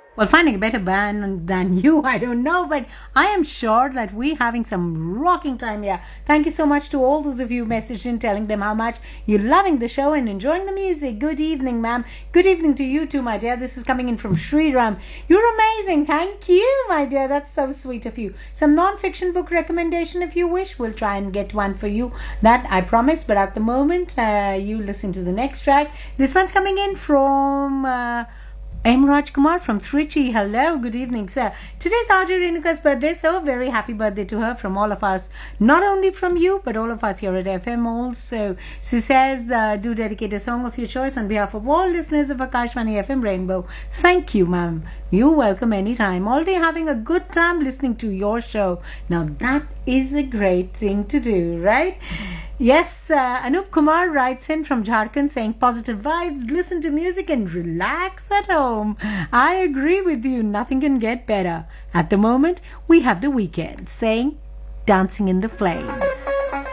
Well, finding a better band than you, I don't know, but I am sure that we're having some rocking time here. Thank you so much to all those of you who messaged in telling them how much you're loving the show and enjoying the music. Good evening, ma'am. Good evening to you too, my dear. This is coming in from Sri Ram. You're amazing. Thank you, my dear. That's so sweet of you. Some non-fiction book recommendation if you wish. We'll try and get one for you. That I promise. But at the moment, you listen to the next track. This one's coming in from... M. Raj Kumar from Trichy. Hello, good evening, sir. Today's RJ Renuka's birthday, so very happy birthday to her from all of us. Not only from you, but all of us here at FM also. She says, do dedicate a song of your choice on behalf of all listeners of Akashvani FM Rainbow. Thank you, ma'am. You're welcome anytime. Already having a good time listening to your show. Now that is a great thing to do, right? Yes, Anup Kumar writes in from Jharkhand saying positive vibes, listen to music and relax at home. I agree with you. Nothing can get better. At the moment, we have The Weeknd saying Dancing in the Flames.